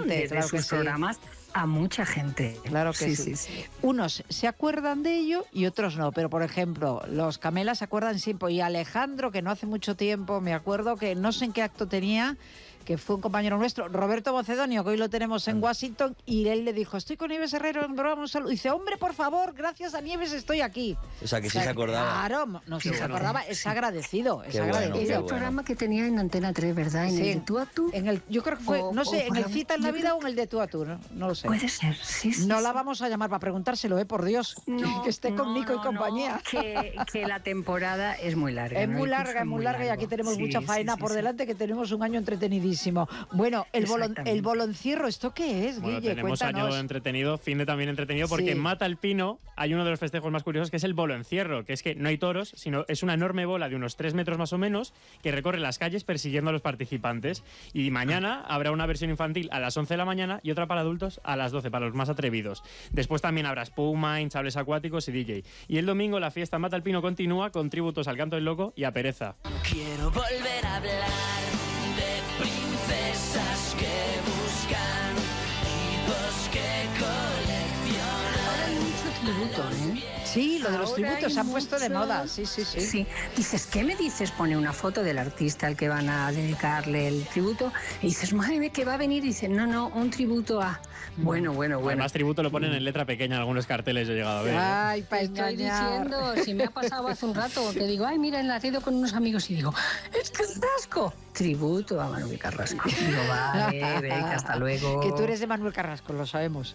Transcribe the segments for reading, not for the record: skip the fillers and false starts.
desde claro sus programas a mucha gente. Claro que sí. Unos se acuerdan de ello y otros no, pero por ejemplo, los Camelas se acuerdan siempre. Y Alejandro, que no hace mucho tiempo, me acuerdo que no sé en qué acto tenía, que fue un compañero nuestro, Roberto Macedonio, que hoy lo tenemos en Washington, y él le dijo, estoy con Nieves Herrero en programa, un saludo. Y dice, hombre, por favor, gracias a Nieves estoy aquí. O sea, que sí se acordaba. Claro, no, si se acordaba, es agradecido. Es Bueno, agradecido. Era el programa que tenía en Antena 3, ¿verdad? En el de Tú a Tú. Yo creo que fue, no sé, en el Cita en la Vida o en el de Tú a Tú, no lo sé. Puede ser, sí. No la vamos a llamar para preguntárselo, por Dios, que esté con Nico y compañía. Que la temporada es muy larga. Es muy larga y aquí tenemos mucha faena por delante, que tenemos un año entretenidísimo. Bueno, el boloncierro, ¿esto qué es, Bueno, Guille? tenemos Cuéntanos. año entretenido, fin de también entretenido, porque en Mata el Pino hay uno de los festejos más curiosos, que es el boloncierro, que es que no hay toros, sino es una enorme bola de unos 3 metros más o menos, que recorre las calles persiguiendo a los participantes. Y mañana habrá una versión infantil a las 11 de la mañana y otra para adultos a las 12, para los más atrevidos. Después también habrá espuma, hinchables acuáticos y DJ. Y el domingo la fiesta en Mata el Pino continúa con tributos al Canto del Loco y a Pereza. Quiero volver a hablar de princesas que buscan tipos que coleccionan. Tributo, ¿eh? Sí, lo de los Ahora tributos se han hay puesto de mucho. moda, sí. Sí, dices, ¿qué me dices? Pone una foto del artista al que van a dedicarle el tributo y dices, madre mía, que va a venir, y dice, no, un tributo a... Bueno. Además, tributo lo ponen en letra pequeña en algunos carteles, yo he llegado a ver. Ay, para Estoy engañar. diciendo, si me ha pasado hace un rato, que digo, ay, mira, en la radio con unos amigos, y digo, es que es Carrasco. Tributo a Manuel Carrasco. Digo, vale, venga, hasta luego. Que tú eres de Manuel Carrasco, lo sabemos.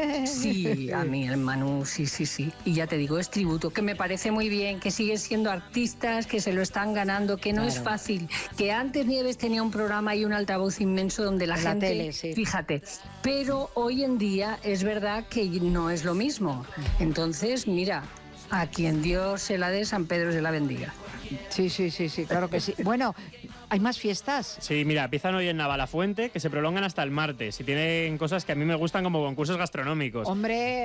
Sí, a mí el Manu, sí. Y ya te digo, es tributo, que me parece muy bien, que siguen siendo artistas, que se lo están ganando, que no es fácil. Que antes Nieves tenía un programa y un altavoz inmenso donde la gente... tele, sí. Fíjate, pero hoy en día es verdad que no es lo mismo. Entonces, mira, a quien Dios se la dé, San Pedro se la bendiga. Sí, claro que sí. Bueno, ¿hay más fiestas? Sí, mira, empiezan hoy en Navalafuente, que se prolongan hasta el martes. Y tienen cosas que a mí me gustan, como concursos gastronómicos. Hombre.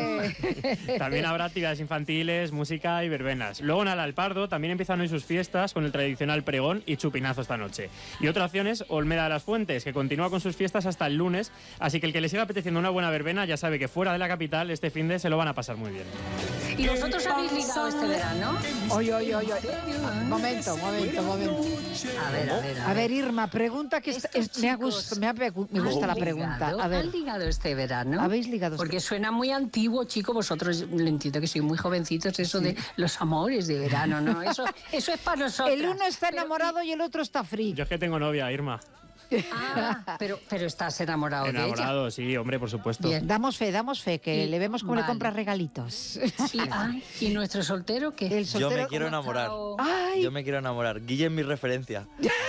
También habrá actividades infantiles, música y verbenas. Luego en Alalpardo también empiezan hoy sus fiestas con el tradicional pregón y chupinazo esta noche. Y otra opción es Olmeda de las Fuentes, que continúa con sus fiestas hasta el lunes. Así que el que le siga apeteciendo una buena verbena ya sabe que fuera de la capital este finde se lo van a pasar muy bien. ¿Y vosotros habéis ligado este verano? Oye. Momento. A ver, Irma, pregunta que me gusta la pregunta. A ver. ¿Han ligado este verano? ¿Habéis ligado? Porque suena muy antiguo, chico. Vosotros, lo entiendo que sois muy jovencitos, eso de los amores de verano, ¿no? Eso es para nosotros. El uno está enamorado y el otro está free. Yo es que tengo novia, Irma. Pero estás enamorado de ella. Enamorado, sí, hombre, por supuesto. Bien, damos fe, que le vemos cómo le compras regalitos. ¿Y nuestro soltero qué? Yo me quiero enamorar. Ay. Yo me quiero enamorar. Guille es mi referencia.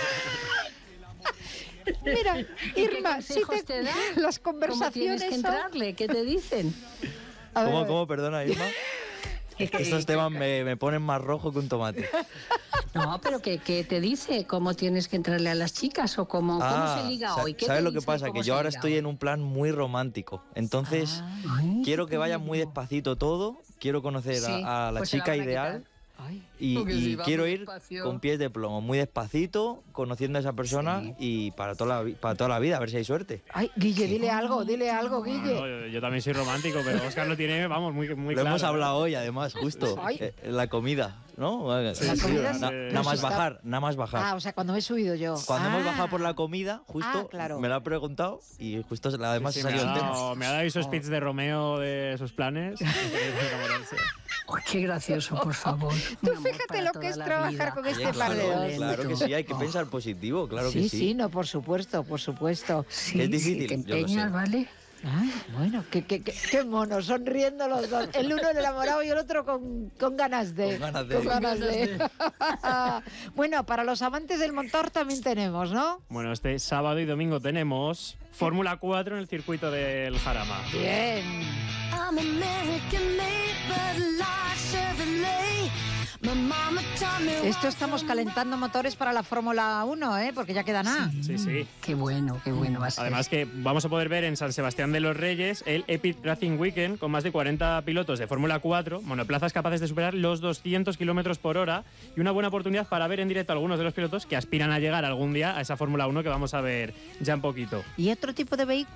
Mira, Irma, si te dan? las ¿Cómo conversaciones tienes que entrarle? ¿Qué te dicen? ¿Cómo? Perdona, Irma. Es que estos temas me ponen más rojo que un tomate. No, pero ¿qué te dice? ¿Cómo tienes que entrarle a las chicas? ¿O cómo se liga hoy? ¿Sabes lo que pasa? Que yo ahora estoy en un plan muy romántico. Entonces, quiero que vaya muy despacito todo. Quiero conocer a la chica ideal. Y quiero ir con pies de plomo, muy despacito, conociendo a esa persona y para toda la vida, a ver si hay suerte. Ay, Guille, dile algo, Guille. No, yo también soy romántico, pero Óscar lo tiene, vamos, muy Lo claro. hemos hablado hoy, además, justo. En la comida, ¿no? Nada más bajar. Ah, o sea, cuando me he subido yo. Cuando hemos bajado por la comida, justo me lo ha preguntado y justo además Sí, salió el tema. me ha dado esos speech de Romeo de sus planes. Uy, qué gracioso, por favor. Tú fíjate lo que es trabajar con este par de dos. Claro que sí, hay que pensar positivo, claro que sí. Sí, no, por supuesto. Sí, es difícil, si te yo lo sé. empeñas, ¿vale? Ay, bueno, qué mono, sonriendo los dos. El uno enamorado y el otro con ganas de. Con ganas de. Bueno, para los amantes del motor también tenemos, ¿no? Bueno, este sábado y domingo tenemos Fórmula 4 en el circuito del Jarama. Bien. Esto estamos calentando motores para la Fórmula 1, porque ya queda nada. Sí. Qué bueno va a ser. Además que vamos a poder ver en San Sebastián de los Reyes el Epic Racing Weekend con más de 40 pilotos de Fórmula 4, monoplazas capaces de superar los 200 kilómetros por hora y una buena oportunidad para ver en directo a algunos de los pilotos que aspiran a llegar algún día a esa Fórmula 1 que vamos a ver ya en poquito. ¿Y otro tipo de vehículos?